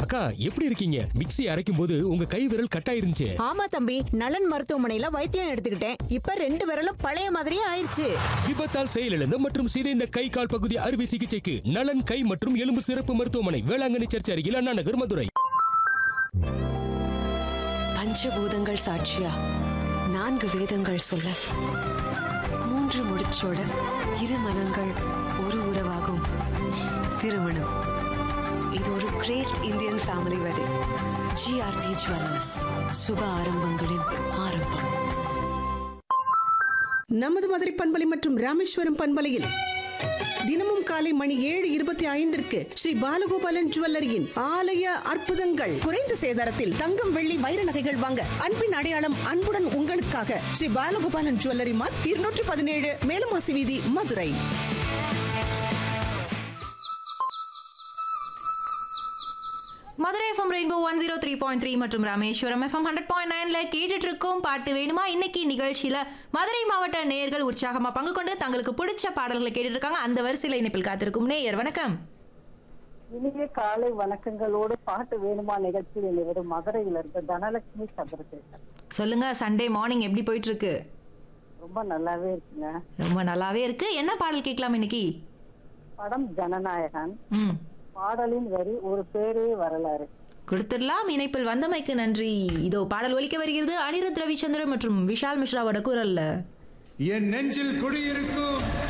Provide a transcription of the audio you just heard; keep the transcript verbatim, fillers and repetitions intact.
அக்கா எப்படி இருக்கீங்க? மிக்ஸி அரைக்கும் போது உங்க கை விரல் கட்டாயிருந்துச்சு. ஆமா தம்பி, நலன் மருத்துவமனையில வைத்தியம் எடுத்துக்கிட்டேன். இப்ப ரெண்டு விரலும் பழைய மாதிரியே ஆயிருச்சு. விபத்தால் செயலிழந்த மற்றும் சிதைந்த கை கால் பகுதி அறுவை சிகிச்சைக்கு நலன் கை மற்றும் எலும்பு சிறப்பு மருத்துவமனை, வேளாங்கண்ணி சர்ச் அருகில், அண்ணா நகர், மதுரை. பஞ்சபூதங்கள் சாட்சியா நான்கு வேதங்கள் சொல்ல மூன்று முடிச்சோட இரு மனங்கள் ஒரு உறவாகும் திருமணம். இது ஒரு great Indian family wedding. GRT jewellers, சுப ஆரம்பங்களின் ஆரம்பம். நமது மதுரை பண்பலை மற்றும் ராமேஸ்வரம் பண்பலையில் தினமும் காலை மணி ஏழு இருபத்தி ஐந்திற்கு ஸ்ரீ பாலகோபாலன் ஜுவல்லரியின் ஆலய அற்புதங்கள். குறைந்த சேதாரத்தில் தங்கம், வெள்ளி, வைர நகைகள் வாங்க அன்பின் அடையாளம் அன்புடன் உங்களுக்காக ஸ்ரீ பாலகோபாலன் ஜுவல்லரி மார்க், இருநூற்றி பதினேழு, மேலமாசி வீதி, Madurai. Madurai FM rainbow one zero three point three மற்றும் ராமேஸ்வரம் எஃப்எம் ஹண்ட்ரட் பாயிண்ட் நைன்ல கேட்டுட்டு இருக்கோம் பாட்டு வேணுமா. இன்னைக்கு நிகழ்ச்சியில மதுரை மாவட்ட நேயர்கள் உற்சாகமா பங்கு கொண்டு தங்களுக்கு பிடிச்ச பாடல்களை கேட்டுட்டு இருக்காங்க. அந்த வரிசையில இணைப்பில் காத்திருக்கும் நேயர் வணக்கம். இனிய காலை வணக்கங்களோடு பாட்டு வேணுமா நிகழ்ச்சியில் இனிவரும் மதுரையில இருந்து தனலட்சுமி சந்திரசேகர். சொல்லுங்க, சண்டே மார்னிங் எப்படி போயிட்டு இருக்கு? ரொம்ப நல்லாவே இருக்குங்க. ரொம்ப நல்லாவே இருக்கு. என்ன பாடல் கேட்கலாம் இன்னைக்கு? படம் ஜனநாயகன். ம், பாடலின் வரி ஒரு பேரே வரலாறு. கொடுத்துடலாம். இணைப்பில் வந்தமைக்கு நன்றி. இதோ பாடல் ஒலிக்க வருகிறது. அனிருத் ரவிச்சந்திரன் மற்றும் விஷால் மிஸ்ராவோட குரல்ல. என் நெஞ்சில் குடியிருக்கும்